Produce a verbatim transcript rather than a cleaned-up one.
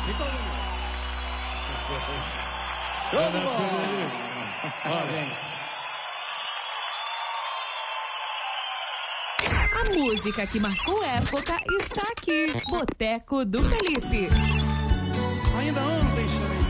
Show de bola! Parabéns. A música que marcou época está aqui. Boteco do Felipe. Ainda ontem chorei.